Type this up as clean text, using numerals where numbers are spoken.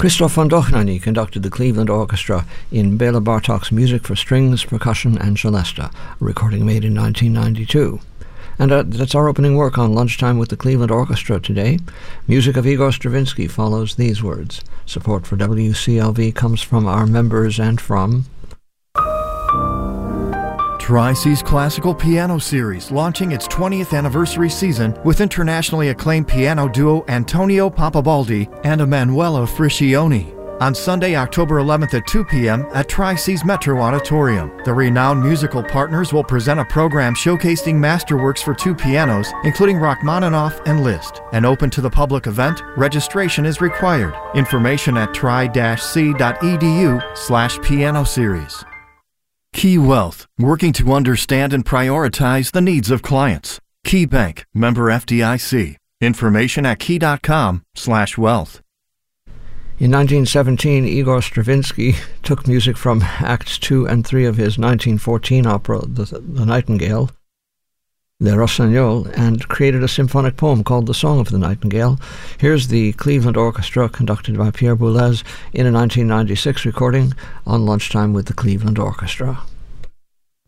Christoph von Dochnany conducted the Cleveland Orchestra in Bela Bartok's Music for Strings, Percussion and Celesta, a recording made in 1992. And that's our opening work on Lunchtime with the Cleveland Orchestra today. Music of Igor Stravinsky follows these words. Support for WCLV comes from our members and from Tri-C's Classical Piano Series, launching its 20th anniversary season with internationally acclaimed piano duo Antonio Papabaldi and Emanuela Friscioni. On Sunday, October 11th at 2 p.m. at Tri-C's Metro Auditorium. The renowned musical partners will present a program showcasing masterworks for two pianos, including Rachmaninoff and Liszt. An open-to-the-public event, registration is required. Information at tri-c.edu/piano series. Key Wealth, working to understand and prioritize the needs of clients. Key Bank, member FDIC. Information at key.com/wealth. In 1917, Igor Stravinsky took music from Acts 2 and 3 of his 1914 opera, The Nightingale, Le Rossignol, and created a symphonic poem called The Song of the Nightingale. Here's the Cleveland Orchestra, conducted by Pierre Boulez, in a 1996 recording on Lunchtime with the Cleveland Orchestra.